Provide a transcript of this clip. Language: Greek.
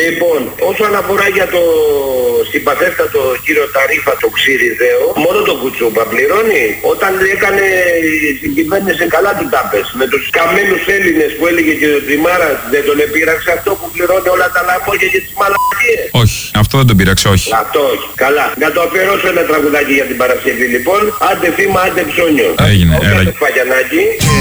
Λοιπόν, όσον αφορά για το συμπαθέστατο κύριο Ταρίφα, το Ξηριδαίο, μόνο το Κουτσούπα πληρώνει. Όταν έκανε στην κυβέρνηση καλά του τάπες. Με τους καμένους Έλληνες που έλεγε και ο Τριμάρας, δεν τον επήραξε αυτό που πληρώνει όλα τα λαμόγια και τις μαλακίες? Όχι, αυτό δεν τον πήραξε, όχι. Αυτό όχι. Καλά. Να το αφιερώσω ένα τραγουδάκι για την Παρασκευή λοιπόν. Άντε θύμα, άντε ψώνιο. Έγινε, Όποιον το Φαγιανάκι.